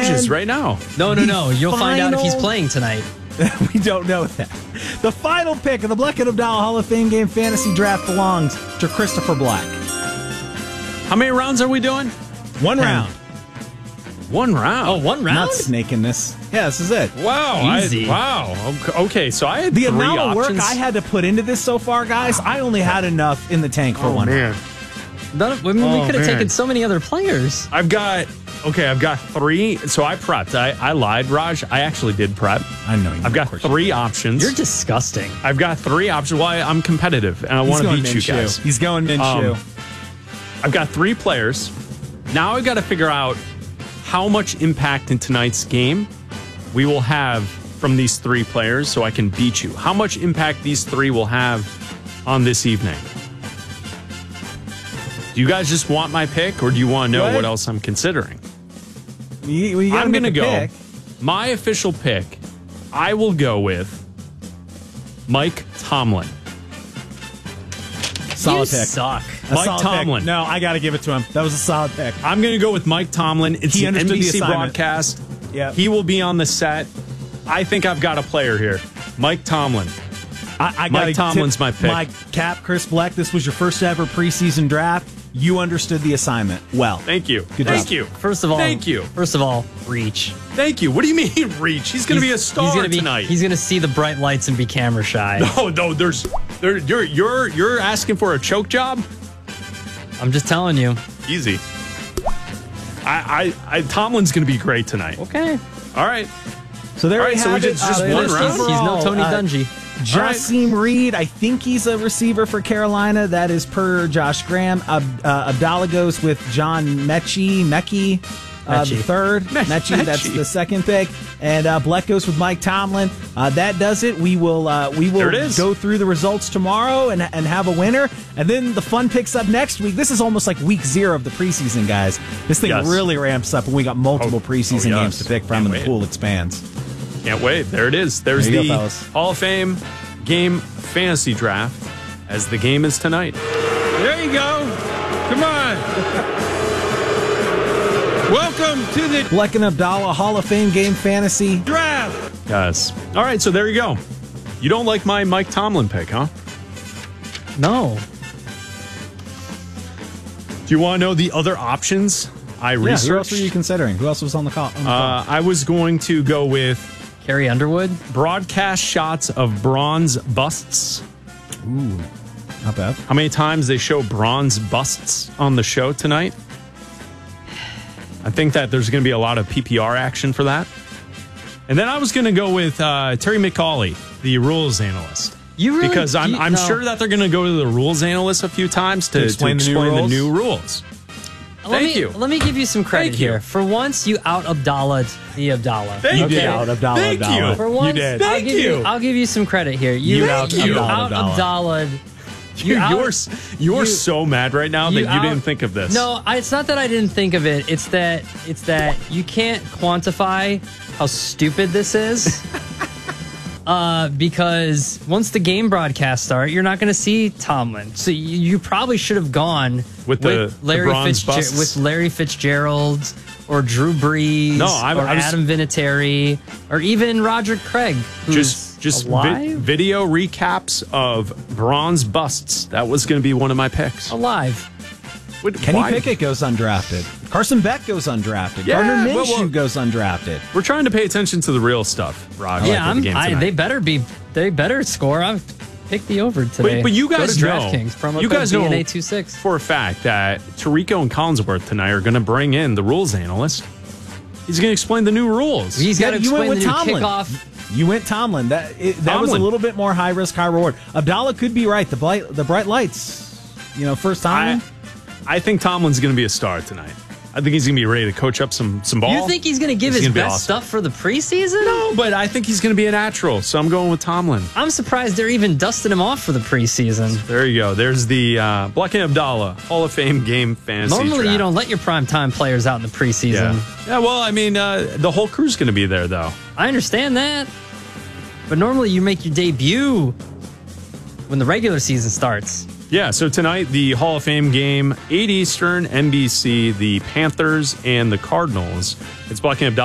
changes right now. No. You'll find out if he's playing tonight. We don't know that. The final pick of the Black and Abdallah Hall of Fame Game Fantasy Draft belongs to Christopher Black. How many rounds are we doing? One round. One round. Oh, one round? Not snaking this. Yeah, this is it. Wow. Easy. Wow. Okay, so I had The three amount of options. work I had to put into this so far, guys, I only had enough in the tank for one round. We could have taken so many other players. I've got three. So I prepped. I lied, Raj. I actually did prep. I know you. I've got three options. You're disgusting. I've got three options. Well, I'm competitive, and I want to beat you guys. He's going Minshew. I've got three players. Now I've got to figure out how much impact in tonight's game we will have from these three players so I can beat you. How much impact these three will have on this evening. Do you guys just want my pick, or do you want to know what else I'm considering? I'm going to go. Pick. My official pick, I will go with Mike Tomlin. Solid You pick. suck. Mike Tomlin. Pick. No, I got to give it to him. That was a solid pick. I'm going to go with Mike Tomlin. It's He the understood the NBC assignment. broadcast. Yep. He will be on the set. I think I've got a player here. Mike Tomlin. I Mike Tomlin's my pick. My cap, Chris Black, this was your first ever preseason draft. You understood the assignment well. Thank you. Good Thank job. you. First of all, reach. Thank you. What do you mean, reach? He's going to be a star tonight. He's going to see the bright lights and be camera shy. No, you're asking for a choke job? I'm just telling you. Easy. Tomlin's going to be great tonight. Okay. All right. So there All we right, so have we it. just one He's round? no Tony Dungy. Jasim Reed, I think he's a receiver for Carolina. That is per Josh Graham. Abdallah goes with John Mechie, the third. Mechie, that's the second pick. And Black goes with Mike Tomlin. That does it. We will go through the results tomorrow and have a winner. And then the fun picks up next week. This is almost like week 0 of the preseason, guys. This thing really ramps up, and we got multiple preseason games to pick from, and the pool expands. Can't wait. There it is. There's there the you go, fellas. Hall of Fame Game Fantasy Draft as the game is tonight. There you go. Come on. Welcome to the Black and Abdallah Hall of Fame Game Fantasy draft. Yes. All right, so there you go. You don't like my Mike Tomlin pick, huh? No. Do you want to know the other options I researched? Who else were you considering? Who else was on the call? I was going to go with Carrie Underwood. broadcast shots of bronze busts. Ooh, not bad. How many times they show bronze busts on the show tonight? I think that there's going to be a lot of PPR action for that. And then I was going to go with Terry McCauley, the rules analyst. Because I'm sure that they're going to go to the rules analyst a few times to explain the new rules. Thank you. Let me give you some credit here. For once, you out-Abdallahed the Abdallah. Thank you. Thank you. For once, You did. I'll give you some credit here. You out-Abdallahed. You're so mad right now that you didn't think of this. No, it's not that I didn't think of it. It's that you can't quantify how stupid this is. Because once the game broadcasts start, you're not going to see Tomlin. So you probably should have gone with Larry Fitzgerald or Drew Brees or Adam Vinatieri or even Roger Craig, who's just alive? Video recaps of bronze busts. That was going to be one of my picks. Alive. Kenny Pickett goes undrafted. Carson Beck goes undrafted. Gardner Minshew goes undrafted. We're trying to pay attention to the real stuff, Rod. They better score. I've picked the over today. But you guys know, promo code BNA26 for a fact that Tirico and Collinsworth tonight are going to bring in the rules analyst. He's going to explain the new rules. He's got to explain the new kickoff. You went Tomlin. That was a little bit more high risk, high reward. Abdallah could be right. The bright lights. First time. I think Tomlin's going to be a star tonight. I think he's going to be ready to coach up some ball. You think he's going to give his best stuff for the preseason? No, but I think he's going to be a natural, so I'm going with Tomlin. I'm surprised they're even dusting him off for the preseason. There you go. There's the Black and Abdallah Hall of Fame Game Fantasy Normally, draft. you don't let your primetime players out in the preseason. Yeah, well, I mean, the whole crew's going to be there, though. I understand that. But normally, you make your debut when the regular season starts. Yeah, so tonight, the Hall of Fame game, 8 Eastern, NBC, the Panthers and the Cardinals. It's Black and Abdallah.